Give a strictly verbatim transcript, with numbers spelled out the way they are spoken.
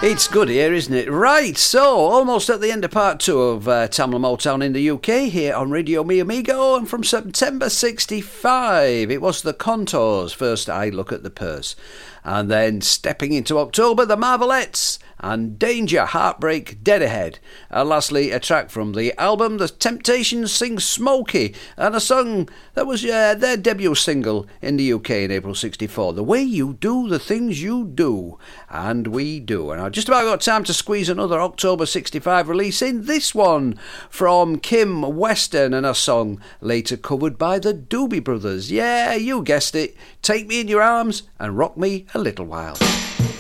It's good here, isn't it? Right, so almost at the end of part two of uh, Tamla Motown in the U K here on Radio Mi Amigo, and from September sixty-five it was the Contours, First I Look at the Purse, and then stepping into October, the Marvelettes and Danger, Heartbreak, Dead Ahead, and lastly a track from the album The Temptations Sing Smokey, and a song that was uh, their debut single in the U K in April sixty-four, The Way You Do the Things You Do, and we do. And I've just about got time to squeeze another October sixty-five release in, this one from Kim Weston, and a song later covered by the Doobie Brothers. Yeah, you guessed it, Take Me in Your Arms and Rock Me a Little While.